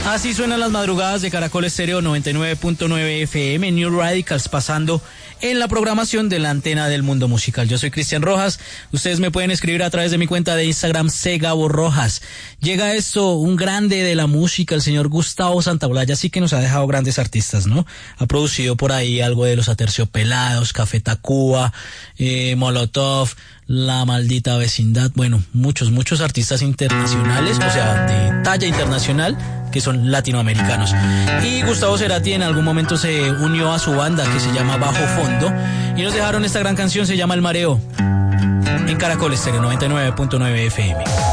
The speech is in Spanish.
Así suenan las madrugadas de Caracol Estéreo 99.9 FM, New Radicals, pasando en la programación de la antena del mundo musical. Yo soy Cristian Rojas. Ustedes me pueden escribir a través de mi cuenta de Instagram, Gabo Rojas. Llega esto, un grande de la música, el señor Gustavo Santaolalla, sí que nos ha dejado grandes artistas, ¿no? Ha producido por ahí algo de Los Aterciopelados, Café Tacuba, Molotov, La Maldita Vecindad, bueno, muchos artistas internacionales, o sea, de talla internacional, que son latinoamericanos. Y Gustavo Cerati en algún momento se unió a su banda que se llama Bajo Fondo y nos dejaron esta gran canción, se llama El Mareo, en Caracol Estéreo 99.9 FM.